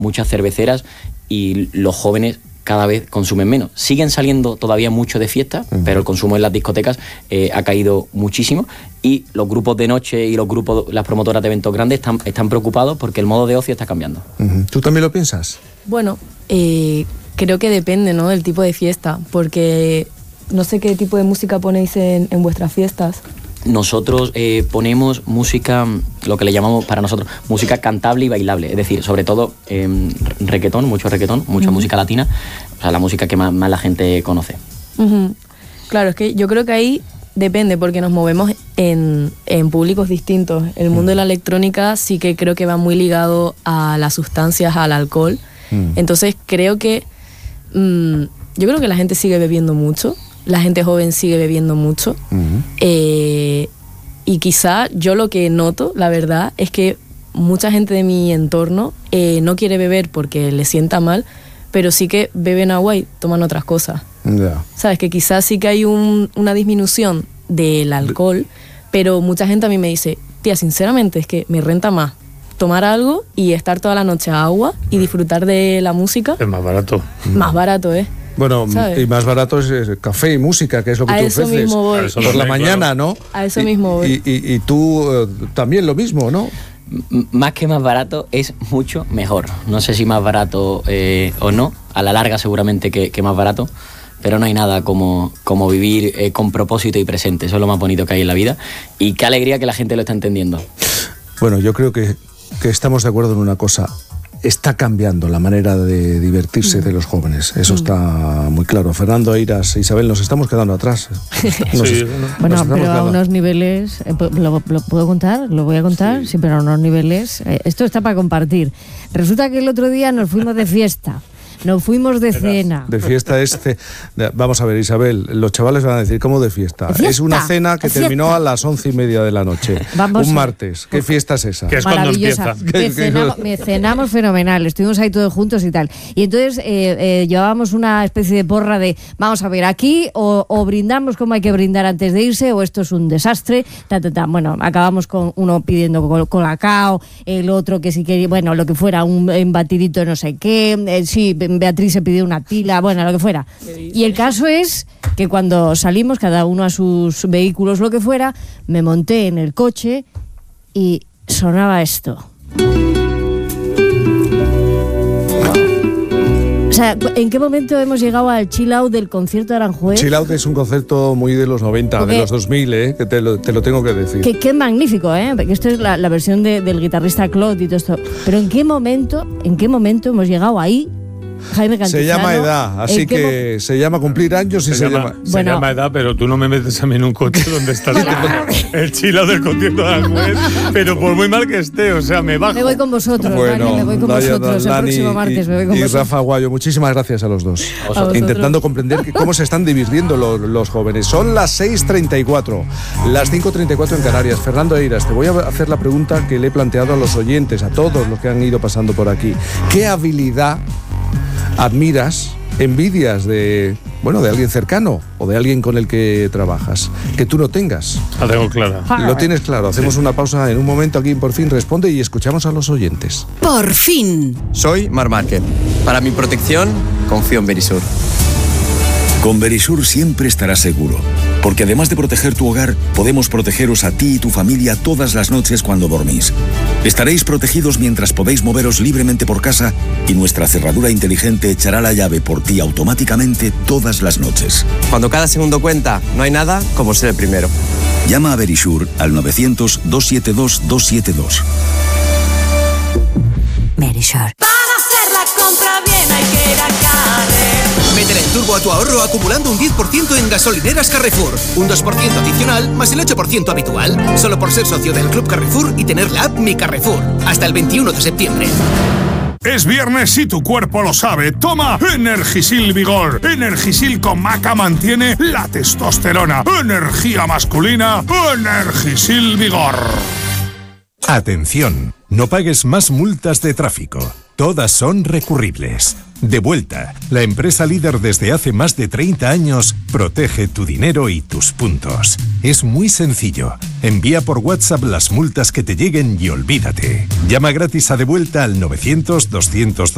muchas cerveceras y los jóvenes cada vez consumen menos. Siguen saliendo todavía mucho de fiesta, pero el consumo en las discotecas ha caído muchísimo y los grupos de noche y las promotoras de eventos grandes están preocupados porque el modo de ocio está cambiando. ¿Tú también lo piensas? Bueno, creo que depende, ¿no?, del tipo de fiesta, porque no sé qué tipo de música ponéis en vuestras fiestas. Nosotros ponemos música, lo que le llamamos para nosotros, música cantable y bailable. Es decir, sobre todo reggaetón, mucha música latina, o sea, la música que más la gente conoce. Claro, es que yo creo que ahí depende, porque nos movemos en públicos distintos. El mundo de la electrónica sí que creo que va muy ligado a las sustancias, al alcohol. Entonces creo que yo creo que la gente sigue bebiendo mucho. La gente joven sigue bebiendo mucho. Y quizá yo lo que noto, la verdad, es que mucha gente de mi entorno no quiere beber porque le sienta mal, pero sí que beben agua y toman otras cosas. Sabes, que quizás sí que hay una disminución del alcohol, pero mucha gente a mí me dice, tía, sinceramente es que me renta más tomar algo y estar toda la noche a agua y disfrutar de la música. Es más barato. Más barato, Bueno, ¿sabes? Y más barato es café y música, que es lo que tú ofreces. A eso mismo voy. Por la mañana, ¿no? A eso mismo voy. Y tú también lo mismo, ¿no? Más que más barato, es mucho mejor. No sé si más barato o no, a la larga seguramente que más barato, pero no hay nada como vivir con propósito y presente. Eso es lo más bonito que hay en la vida y qué alegría que la gente lo está entendiendo. Bueno, yo creo que estamos de acuerdo en una cosa. Está cambiando la manera de divertirse de los jóvenes. Eso está muy claro. Fernando, Eiras, Isabel, nos estamos quedando atrás. Bueno, pero a unos niveles... ¿Lo puedo contar? ¿Lo voy a contar? Sí, pero a unos niveles... esto está para compartir. Resulta que el otro día nos fuimos de fiesta. Nos fuimos de cena. De fiesta vamos a ver, Isabel, los chavales van a decir, ¿cómo de fiesta? Es una cena que terminó a las 11:30 de la noche. Un martes. ¿Qué fiesta es esa? Que es cuando empieza. Cenamos fenomenal, estuvimos ahí todos juntos y tal. Y entonces llevábamos una especie de porra de, vamos a ver, aquí o brindamos como hay que brindar antes de irse, o esto es un desastre. Bueno, acabamos con uno pidiendo colacao, el otro que si quería, bueno, lo que fuera, un batidito no sé qué, sí, Beatriz se pidió una tila, bueno, lo que fuera. Y el caso es que cuando salimos, cada uno a sus vehículos, lo que fuera, me monté en el coche y sonaba esto. O sea, ¿en qué momento hemos llegado al chill out del concierto de Aranjuez? Chill out es un concepto muy de los 90, de los 2000, que te lo tengo que decir. Qué magnífico, porque esto es la versión del guitarrista Claude y todo esto. Pero ¿en qué momento hemos llegado ahí? Jaime Cantizano, se llama edad, así que se llama cumplir años y se llama edad, pero tú no me metes a mí en un coche donde está el chilao del concierto de Aranjuez, pero por muy mal que esté, o sea, me bajo. Me voy con vosotros, Dani, me voy con vosotros. El próximo martes me voy con vosotros. Y Rafa Aguayo, muchísimas gracias a los dos. Intentando comprender cómo se están divirtiendo los jóvenes. Son las 6:34, las 5:34 en Canarias. Fernando Eiras, te voy a hacer la pregunta que le he planteado a los oyentes, a todos los que han ido pasando por aquí. ¿Qué habilidad admiras, envidias de alguien cercano o de alguien con el que trabajas, que tú no tengas? La tengo clara. Lo tienes claro. Hacemos una pausa en un momento aquí en Por Fin Responde y escuchamos a los oyentes. Por fin. Soy Mar Márquez. Para mi protección, confío en Verisur. Con Verisur siempre estarás seguro, porque además de proteger tu hogar, podemos protegeros a ti y tu familia todas las noches cuando dormís. Estaréis protegidos mientras podéis moveros libremente por casa y nuestra cerradura inteligente echará la llave por ti automáticamente todas las noches. Cuando cada segundo cuenta, no hay nada como ser el primero. Llama a Verisur al 900-272-272. Verisur. Para hacer la compra bien hay que ir a Carrefour. Métele el turbo a tu ahorro acumulando un 10% en gasolineras Carrefour. Un 2% adicional más el 8% habitual. Solo por ser socio del Club Carrefour y tener la app Mi Carrefour. Hasta el 21 de septiembre. Es viernes y tu cuerpo lo sabe. Toma Energisil Vigor. Energisil con maca mantiene la testosterona. Energía masculina. Energisil Vigor. Atención, no pagues más multas de tráfico. Todas son recurribles. Devuelta, la empresa líder desde hace más de 30 años, protege tu dinero y tus puntos. Es muy sencillo. Envía por WhatsApp las multas que te lleguen y olvídate. Llama gratis a Devuelta al 900 200